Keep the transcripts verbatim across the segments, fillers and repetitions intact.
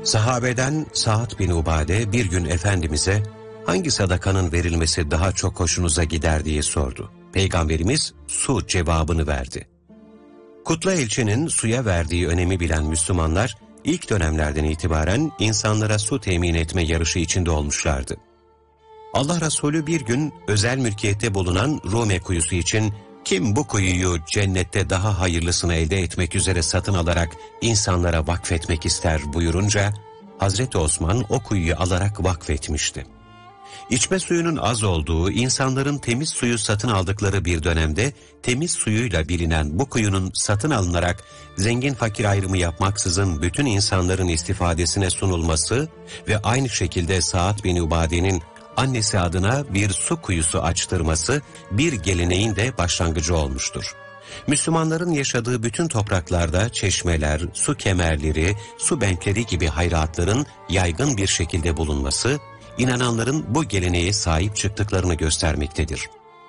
Sahabeden Sa'd bin Ubade bir gün Efendimiz'e hangi sadakanın verilmesi daha çok hoşunuza gider diye sordu. Peygamberimiz su cevabını verdi. Kutlu elçinin suya verdiği önemi bilen Müslümanlar ilk dönemlerden itibaren insanlara su temin etme yarışı içinde olmuşlardı. Allah Resulü bir gün özel mülkiyette bulunan Rume kuyusu için kim bu kuyuyu cennette daha hayırlısını elde etmek üzere satın alarak insanlara vakfetmek ister buyurunca Hazreti Osman o kuyuyu alarak vakfetmişti. İçme suyunun az olduğu, insanların temiz suyu satın aldıkları bir dönemde temiz suyuyla bilinen bu kuyunun satın alınarak zengin fakir ayrımı yapmaksızın bütün insanların istifadesine sunulması ve aynı şekilde Sa'd bin Ubade'nin annesi adına bir su kuyusu açtırması bir geleneğin de başlangıcı olmuştur. Müslümanların yaşadığı bütün topraklarda çeşmeler, su kemerleri, su benkleri gibi hayratların yaygın bir şekilde bulunması, inananların bu geleneğe sahip çıktıklarını göstermektedir.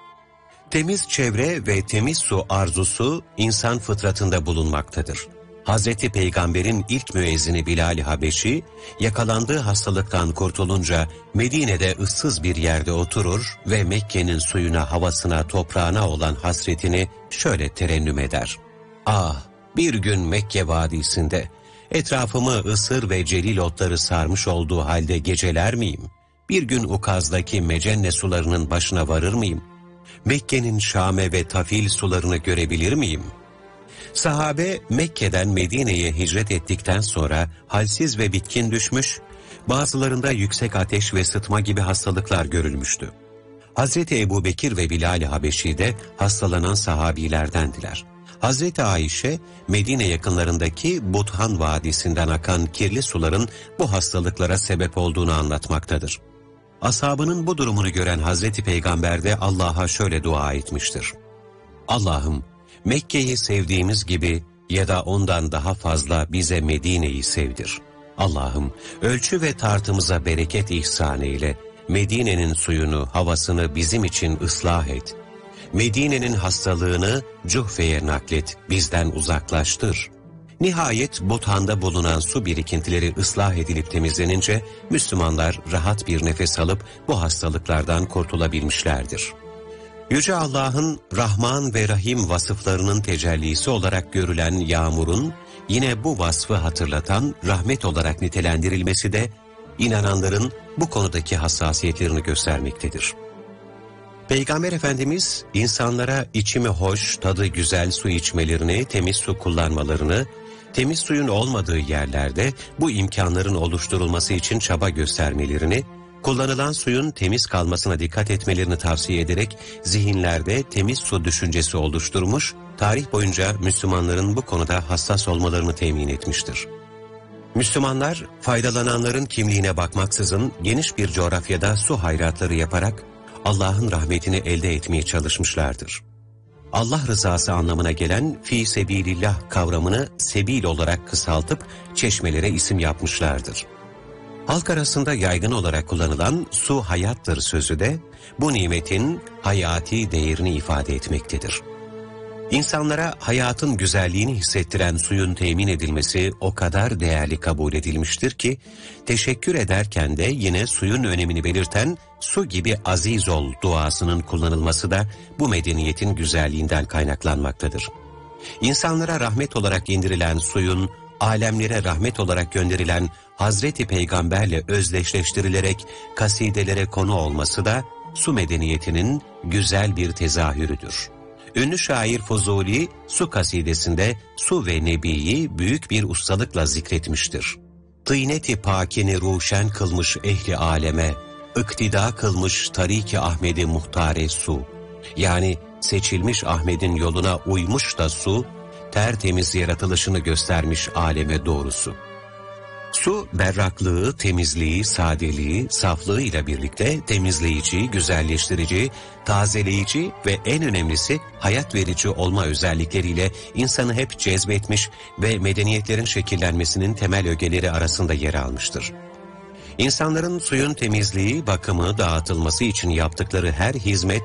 Temiz çevre ve temiz su arzusu insan fıtratında bulunmaktadır. Hazreti Peygamber'in ilk müezzini Bilal-i Habeşi, yakalandığı hastalıktan kurtulunca Medine'de ıssız bir yerde oturur ve Mekke'nin suyuna, havasına, toprağına olan hasretini şöyle terennüm eder. Ah, bir gün Mekke vadisinde etrafımı ısır ve celil otları sarmış olduğu halde geceler miyim? Bir gün Ukaz'daki Mecenne sularının başına varır mıyım? Mekke'nin Şame ve Tafil sularını görebilir miyim? Sahabe Mekke'den Medine'ye hicret ettikten sonra halsiz ve bitkin düşmüş, bazılarında yüksek ateş ve sıtma gibi hastalıklar görülmüştü. Hazreti Ebubekir ve Bilal-i Habeşi de hastalanan sahabilerdendiler. Hazreti Ayşe, Medine yakınlarındaki Buthan Vadisi'nden akan kirli suların bu hastalıklara sebep olduğunu anlatmaktadır. Ashabının bu durumunu gören Hazreti Peygamber de Allah'a şöyle dua etmiştir. Allah'ım, Mekke'yi sevdiğimiz gibi ya da ondan daha fazla bize Medine'yi sevdir. Allah'ım, ölçü ve tartımıza bereket ihsan eyle, Medine'nin suyunu, havasını bizim için ıslah et. Medine'nin hastalığını Cuhfe'ye naklet, bizden uzaklaştır. Nihayet Buthan'da bulunan su birikintileri ıslah edilip temizlenince Müslümanlar rahat bir nefes alıp bu hastalıklardan kurtulabilmişlerdir. Yüce Allah'ın Rahman ve Rahim vasıflarının tecellisi olarak görülen yağmurun yine bu vasfı hatırlatan rahmet olarak nitelendirilmesi de inananların bu konudaki hassasiyetlerini göstermektedir. Peygamber Efendimiz insanlara içimi hoş, tadı güzel su içmelerini, temiz su kullanmalarını, temiz suyun olmadığı yerlerde bu imkanların oluşturulması için çaba göstermelerini, kullanılan suyun temiz kalmasına dikkat etmelerini tavsiye ederek zihinlerde temiz su düşüncesi oluşturmuş, tarih boyunca Müslümanların bu konuda hassas olmalarını temin etmiştir. Müslümanlar faydalananların kimliğine bakmaksızın geniş bir coğrafyada su hayratları yaparak Allah'ın rahmetini elde etmeye çalışmışlardır. Allah rızası anlamına gelen fi sebilillah kavramını sebil olarak kısaltıp çeşmelere isim yapmışlardır. Halk arasında yaygın olarak kullanılan su hayattır sözü de bu nimetin hayati değerini ifade etmektedir. İnsanlara hayatın güzelliğini hissettiren suyun temin edilmesi o kadar değerli kabul edilmiştir ki, teşekkür ederken de yine suyun önemini belirten su gibi aziz ol duasının kullanılması da bu medeniyetin güzelliğinden kaynaklanmaktadır. İnsanlara rahmet olarak indirilen suyun, alemlere rahmet olarak gönderilen Hazreti Peygamberle özdeşleştirilerek kasidelere konu olması da su medeniyetinin güzel bir tezahürüdür. Ünlü şair Fuzuli, su kasidesinde su ve nebiyi büyük bir ustalıkla zikretmiştir. Tînet-i pakini ruşen kılmış ehli aleme, iktida kılmış tarik-i Ahmed-i muhtare su. Yani seçilmiş Ahmet'in yoluna uymuş da su, tertemiz yaratılışını göstermiş aleme doğrusu. Su, berraklığı, temizliği, sadeliği, saflığı ile birlikte temizleyici, güzelleştirici, tazeleyici ve en önemlisi hayat verici olma özellikleriyle insanı hep cezbetmiş ve medeniyetlerin şekillenmesinin temel ögeleri arasında yer almıştır. İnsanların suyun temizliği, bakımı, dağıtılması için yaptıkları her hizmet